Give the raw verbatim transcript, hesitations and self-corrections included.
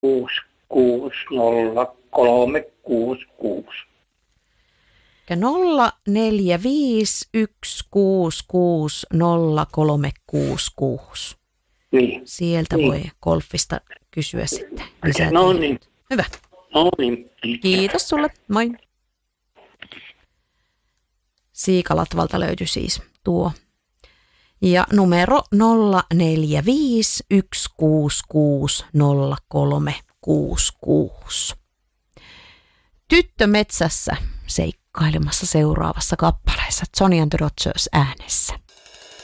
kuusi kuusi nolla kolme kuusi kuusi. nolla neljä viisi yksi kuusi kuusi nolla kolme kuusi kuusi. Niin. Sieltä niin. voi golfista kysyä sitten lisää. No niin. Hyvä. No niin. Kiitos sulle. Moi. Siikalatvalta löytyi siis tuo. Ja numero nolla neljä viisi yksi kuusi kuusi nolla kolme kuusi kuusi. Tyttö metsässä seikkailemassa seuraavassa kappaleessa Johnny and the Rodgers äänessä.